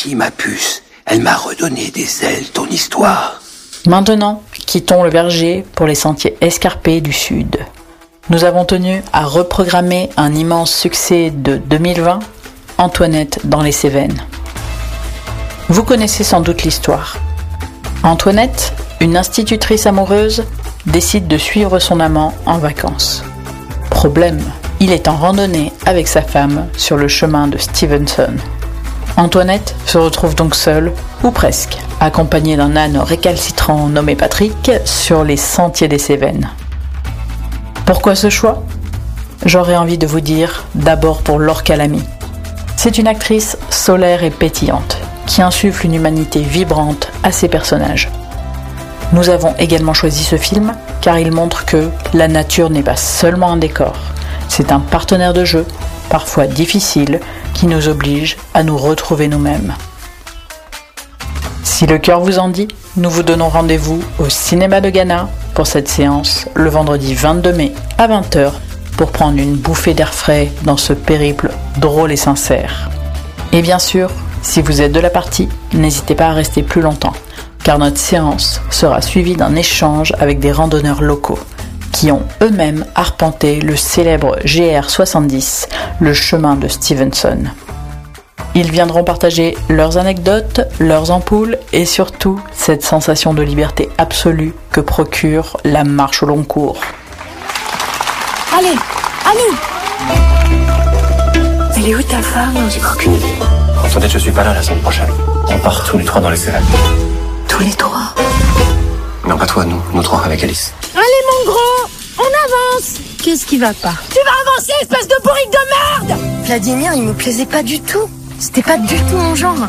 Merci, ma puce. Elle m'a redonné des ailes, ton histoire. Maintenant, quittons le verger pour les sentiers escarpés du Sud. Nous avons tenu à reprogrammer un immense succès de 2020, Antoinette dans les Cévennes. Vous connaissez sans doute l'histoire. Antoinette, une institutrice amoureuse, décide de suivre son amant en vacances. Problème, il est en randonnée avec sa femme sur le chemin de Stevenson. Antoinette se retrouve donc seule, ou presque, accompagnée d'un âne récalcitrant nommé Patrick sur les sentiers des Cévennes. Pourquoi ce choix ? J'aurais envie de vous dire d'abord pour Laure Calamy. C'est une actrice solaire et pétillante, qui insuffle une humanité vibrante à ses personnages. Nous avons également choisi ce film car il montre que la nature n'est pas seulement un décor, c'est un partenaire de jeu, parfois difficile, qui nous oblige à nous retrouver nous-mêmes. Si le cœur vous en dit, nous vous donnons rendez-vous au cinéma de Ghana pour cette séance le vendredi 22 mai à 20h pour prendre une bouffée d'air frais dans ce périple drôle et sincère. Et bien sûr, si vous êtes de la partie, n'hésitez pas à rester plus longtemps, car notre séance sera suivie d'un échange avec des randonneurs locaux qui ont eux-mêmes arpenté le célèbre GR70, le chemin de Stevenson. Ils viendront partager leurs anecdotes, leurs ampoules et surtout cette sensation de liberté absolue que procure la marche au long cours. Allez, à nous! Elle est où ta femme? J'ai aucune idée. Antoinette, je suis pas là la semaine prochaine. On part tous les trois dans les Cévennes. Tous les trois? Non, pas toi, nous trois avec Alice. Allez mon gros, on avance! Qu'est-ce qui va pas? Tu vas avancer, espèce de bourrique de merde! Vladimir, il me plaisait pas du tout. C'était pas du tout mon genre.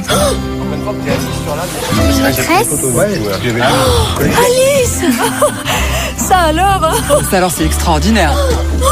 Maîtresse? Alice! Ça alors? Ça alors c'est extraordinaire.